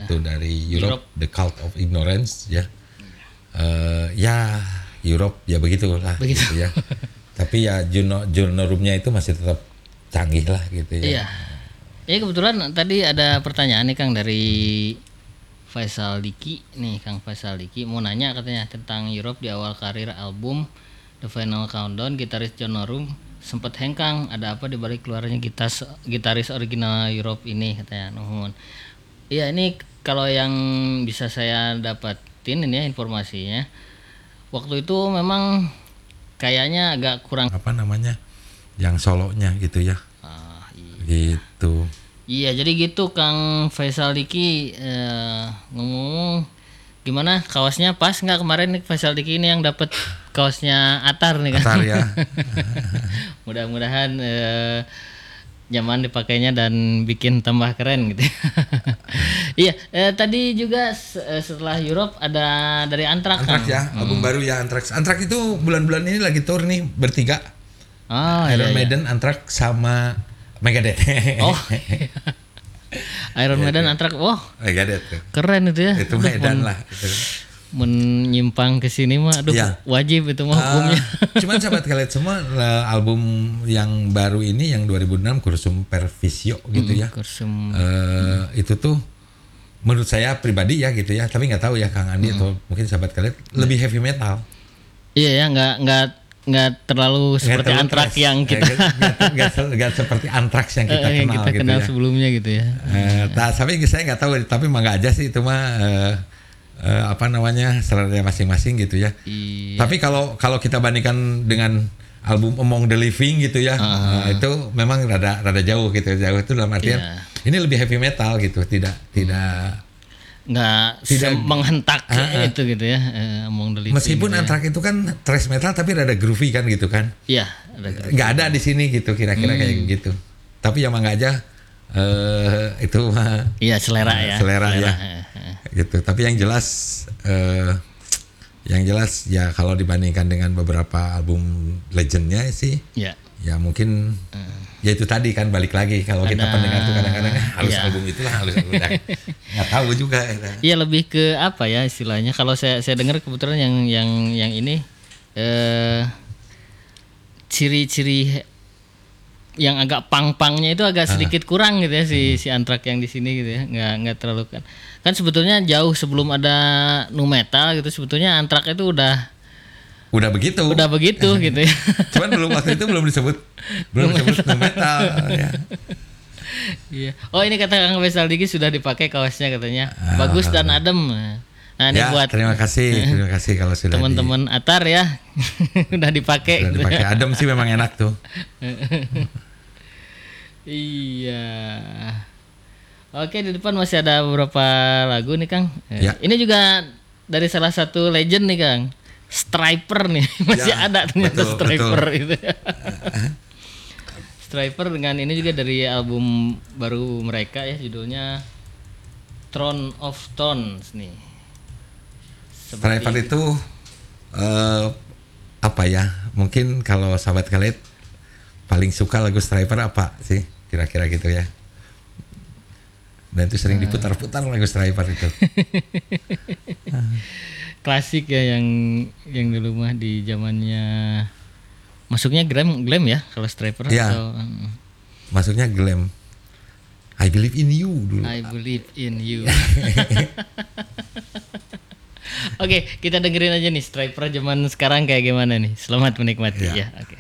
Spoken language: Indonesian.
itu dari Europe, The Cult of Ignorance ya. Ya Europe ya begitulah gitu ya. Tapi ya genre-nya itu masih tetap canggih lah gitu ya. Iya. Ya kebetulan tadi ada pertanyaan nih Kang dari Faisal Diki nih, Kang Faisal Diki mau nanya katanya tentang Europe di awal karir album The Final Countdown, gitaris John Norum sempat hengkang, ada apa di balik keluarnya gitaris original Europe ini katanya. Nuhun. Iya, ini kalau yang bisa saya dapatin ini ya informasinya. Waktu itu memang kayaknya agak kurang Apa namanya? Yang solonya gitu ya. iya. Gitu. Iya, jadi gitu Kang Faisal Diki, ngomong gimana kaosnya pas nggak kemarin nih Faisal Diki ini yang dapat kaosnya Atar nih kan. Atar ya. Mudah-mudahan nyaman dipakainya dan bikin tambah keren gitu. Iya, tadi juga setelah Europe ada dari Anthrax. Anthrax ya, album baru ya Anthrax. Anthrax itu bulan-bulan ini lagi tour nih bertiga. Iron Maiden, Anthrax sama Megadeth. Oh. Iron Maiden, Anthrax. Wah. Megadeth. Keren itu ya. Itu Medan lah gitu. Menyimpang ke sini mah aduh ya. Wajib itu mah hukumnya. Cuman sahabat kalian semua album yang baru ini yang 2006 Cursum per Visio gitu ya. Cursum. Itu tuh menurut saya pribadi ya gitu ya, tapi nggak tahu ya Kang Andi atau mungkin sahabat kalian lebih heavy metal. Iya ya, nggak terlalu seperti Anthrax yang kita nggak seperti Anthrax yang kita kenal kita gitu kenal ya. sebelumnya gitu ya. Tapi saya nggak tahu, tapi mah nggak aja sih itu mah apa namanya selera masing-masing gitu ya. Iya. Tapi kalau kita bandingkan dengan album Among the Living gitu ya, itu memang rada jauh gitu. Jauh itu dalam artian ini lebih heavy metal gitu, tidak menghentak itu gitu ya. Among the Living. Meskipun gitu Anthrax itu kan thrash metal tapi rada groovy kan gitu kan. Iya, ada groovy. Nggak ada di sini gitu kira-kira kayak gitu. Tapi yang nggak aja itu iya selera ya. Selera ya. Gitu. Tapi yang jelas ya kalau dibandingkan dengan beberapa album legendnya sih, ya mungkin ya itu tadi kan balik lagi kalau kita pendengar tuh kadang-kadang harus album itulah harus udah nggak tahu juga. Iya lebih ke apa ya istilahnya, kalau saya dengar kebetulan yang ini ciri-ciri yang agak pang-pangnya itu agak sedikit kurang gitu ya si Anthrax yang di sini gitu ya, nggak terlalu kan sebetulnya jauh sebelum ada nu metal gitu sebetulnya Anthrax itu udah begitu gitu ya. Cuman waktu itu belum disebut nu metal ya. Iya. Oh ini kata Kang Faisal Diki sudah dipakai kaosnya katanya bagus dan adem. Nah ini ya, buat terima kasih kalau sudah teman-teman Atar ya udah dipakai. Sudah dipakai adem sih memang enak tuh. Iya. Oke, di depan masih ada beberapa lagu nih Kang. Ya. Ini juga dari salah satu legend nih Kang. Striper nih masih ada ternyata betul, Striper itu. Striper dengan ini juga dari album baru mereka ya, judulnya Throne of Thorns nih. Striper itu apa ya? Mungkin kalau sahabat kalian paling suka lagu Striper apa sih? Kira-kira gitu ya. Dan itu sering diputar-putar lagu Striper itu. Klasik ya yang dulu mah di zamannya masuknya glam ya kalau Striper ya, atau masuknya glam. I believe in you dulu. I believe in you. Oke, kita dengerin aja nih Striper zaman sekarang kayak gimana nih. Selamat menikmati ya. Oke.